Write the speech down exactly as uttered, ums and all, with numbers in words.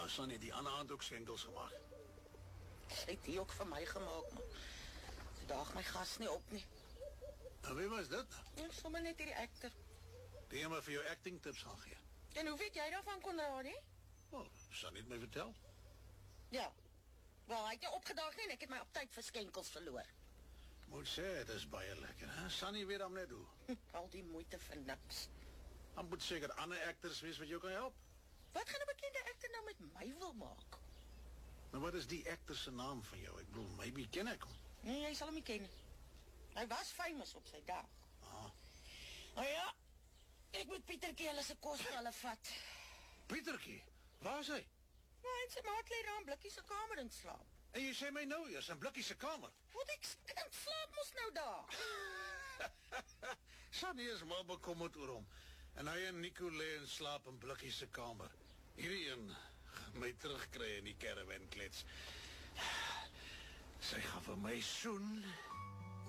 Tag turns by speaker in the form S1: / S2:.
S1: Sunny die ander aand ook skenkels gemaak.
S2: Sy het die ook vir my gemaak, maar sy daag my gas nie op nie.
S1: En wie was dit?
S2: Ja, sommer net hierdie actor.
S1: Die een wat vir jou acting tips gaan gee.
S2: En hoe weet jy daarvan, Konradi?
S1: Oh, Sunny het my vertel.
S2: Ja. Wel, hy het jou opgedaag nie en ek het my op tyd vir skenkels verloor.
S1: Moet sê, het is baie lekker, hè? Sunny weet hom net hoe.
S2: Al die moeite vir niks.
S1: Dan moet seker ander actors wees wat jou kan help.
S2: Wat gaan 'n bekende actor nou met my wil maak?
S1: Nou, wat is die actor se naam van jou? Ek bedoel, maybe ken ek hom.
S2: Nee, jy sal hom nie ken. Hy was famous op sy dag.
S1: Ah.
S2: Nou ja, ek moet Pietertjie hulle se kos vir hulle vat.
S1: Pietertjie, waar is hy?
S2: Nou, hy en sy maat lê daar in Blikkie se kamer in slaap.
S1: En jy sê my nou eers, in Blikkie se kamer.
S2: Wat ek kind slaap mos nou daar.
S1: Sunny is maar bekommerd oor hom. En hy en Nico lê in slaap in Blikkie se kamer. Hierdie een gaan my terugkry in die caravan klets. Sy gaan vir my soen.